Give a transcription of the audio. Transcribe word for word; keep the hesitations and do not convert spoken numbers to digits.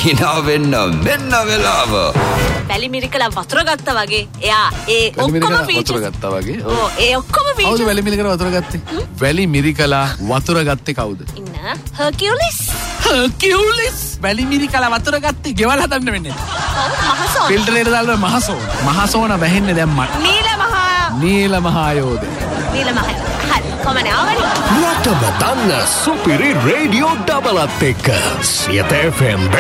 hina wenna menna velawa. වැලි මිරිකලා වතුර ගත්තා වගේ. එයා ඒ ඔක්කොම වතුර ගත්තා වගේ. ඔව් ඒ ඔක්කොම ෆීචර්. කවුද වැලි මිරිකලා වතුර ගත්තේ? වැලි මිරිකලා වතුර ගත්තේ කවුද? ඉන්න හර්කියුලිස්. හර්කියුලිස් වැලි මිරිකලා වතුර ගත්තේ ගෙවල් හදන්න වෙන්නේ. මහසෝන. ෆිල්ටර් එකට දාලා මහසෝන. මහසෝන වැහෙන්නේ දැන් මට. නීල මහා. නීල මහා යෝධය. නීල මහා. හරි කොමනේ ආවනේ. රටම දන්න සුපිරි රේඩියෝ ඩබලත් එක්ක සියත එෆ් එම්